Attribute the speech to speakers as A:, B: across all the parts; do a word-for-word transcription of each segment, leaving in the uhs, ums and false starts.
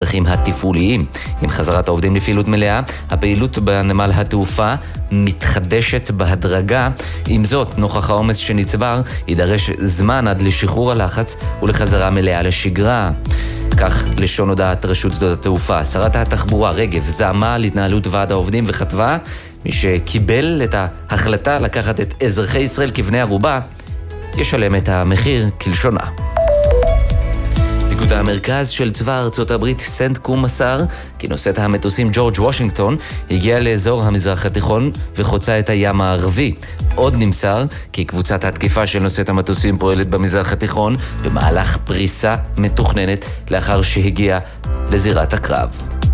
A: השטחים התפעוליים. עם חזרת העובדים לפעילות מלאה, הפעילות בנמל התעופה מתחדשת בהדרגה. עם זאת, נוכח העומס שנצבר, יידרש זמן עד לשחרור הלחץ ולחזרה מלאה לשגרה. כך לשון הודעת רשות שדות התעופה. שרת התחבורה רגב זעמה על התנהלות ועד העובדים וכתבה, מי שקיבל את ההחלטה לקחת את אזרחי ישראל כבני ערובה, ישלם את המחיר כלשונה. פיקוד המרכז של צבא ארצות הברית סנטקום מסר כי נושאת המטוסים ג'ורג' וושינגטון הגיעה לאזור המזרח התיכון וחוצה את הים הערבי. עוד נמסר כי קבוצת התקיפה של נושאת המטוסים פועלת במזרח התיכון במהלך פריסה מתוכננת לאחר שהגיעה לזירת הקרב.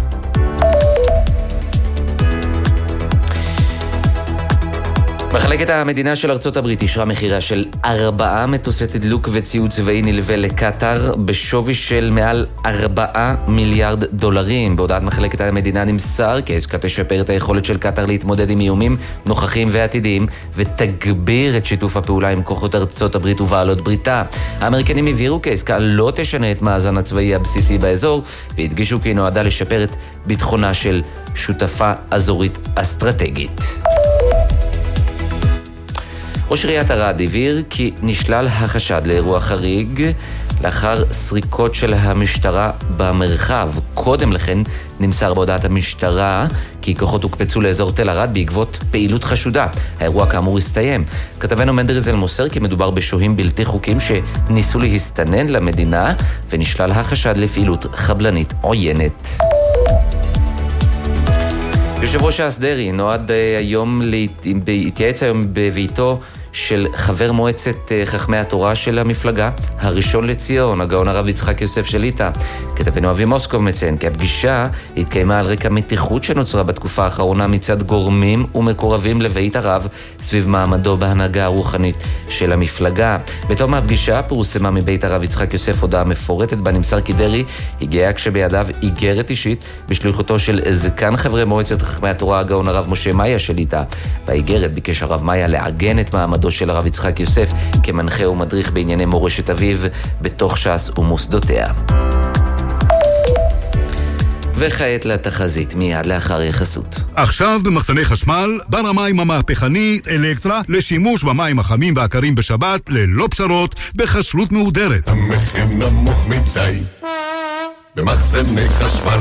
A: מחלקת המדינה של ארצות הברית אישרה מחירה של ארבעה מטוסי תדלוק וציוד צבאי נלווה לקטר בשווי של מעל ארבעה מיליארד דולרים. בהודעת מחלקת המדינה נמסר כי העסקה תשפר את היכולת של קטר להתמודד עם איומים נוכחים ועתידיים ותגביר את שיתוף הפעולה עם כוחות ארצות הברית ובעלות בריתה. האמריקנים הבהירו כי העסקה לא תשנה את מאזן הצבאי הבסיסי באזור והדגישו כי היא נועדה לשפר את ביטחונה של שותפה אזורית אסטרטגית. ראש עיריית ערד הבהיר כי נשלל החשד לאירוע חריג לאחר סריקות של המשטרה במרחב. קודם לכן נמסר בהודעת המשטרה כי כוחות הוקפצו לאזור תל ערד בעקבות פעילות חשודה. האירוע כאמור הסתיים. כתבנו מנדריזל מוסר כי מדובר בשוהים בלתי חוקיים שניסו להסתנן למדינה ונשלל החשד לפעילות חבלנית עוינת. יושב ראש האסדרי נועד היום להתייעץ היום בביתו של חבר מועצת חכמי התורה של המפלגה, הראשון לציון, הגאון הרב יצחק יוסף שליטה. כתבנו אבי מוסקוב מציין כי הפגישה התקיימה על רקע מתיחות שנוצרה בתקופה האחרונה מצד גורמים ומקורבים לבית הרב סביב מעמדו בהנהגה הרוחנית של המפלגה. בתום הפגישה פורסמה מבית הרב יצחק יוסף הודעה מפורטת בה נמסר כי דרעי הגיע כשבידיו איגרת אישית בשליחותו של זקן חברי מועצת חכמי התורה, הגאון הרב משה מאיה שליטה. באיגרת ביקש הרב מאיה לעגן את מעמדו של הרב יצחק יוסף כמנחה ומדריך בענייני מורשת אביו בתוך ש"ס ומוסדותיה. וכעת לתחזית מיד לאחר יחסות.
B: עכשיו במחסני חשמל, בר המים המהפכנית אלקטרה לשימוש במים החמים והקרים בשבת ללא פשרות בכשרות מהודרת.
C: המחיר נמוך מדי במחסני חשמל.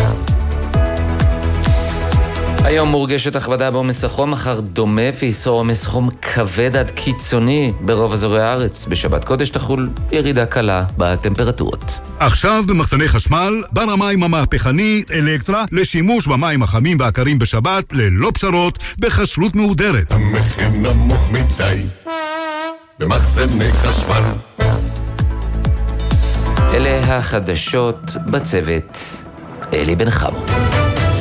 A: היום מורגשת הכבדה בעומס החום, מחר דומה ויסור עומס חום כבד עד קיצוני ברוב אזורי הארץ. בשבת קודש תחול ירידה קלה בטמפרטורות.
B: עכשיו במחסני חשמל, בר המים המהפכנית אלקטרה לשימוש במים החמים והקרים בשבת ללא פשרות בכשרות מהודרת.
C: המחיר נמוך מדי במחסני חשמל.
A: אלה החדשות בצוות. אלי בן חמו.